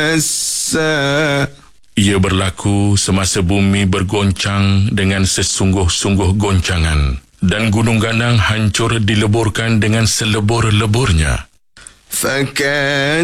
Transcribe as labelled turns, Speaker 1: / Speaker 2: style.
Speaker 1: Ia berlaku semasa bumi bergoncang dengan sesungguh-sungguh goncangan dan gunung ganang hancur dileburkan dengan selebur-leburnya.